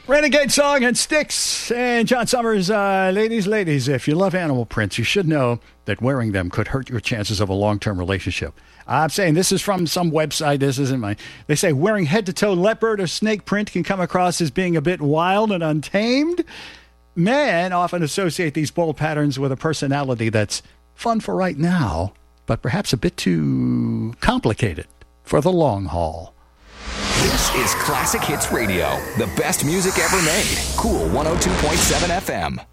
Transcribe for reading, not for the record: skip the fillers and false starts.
Renegade Song and Styx and John Summers. Ladies, if you love animal prints, you should know that wearing them could hurt your chances of a long-term relationship. I'm saying this is from some website. This isn't mine. They say wearing head-to-toe leopard or snake print can come across as being a bit wild and untamed. Men often associate these bold patterns with a personality that's fun for right now, but perhaps a bit too complicated for the long haul. This is Classic Hits Radio, the best music ever made. Cool 102.7 FM.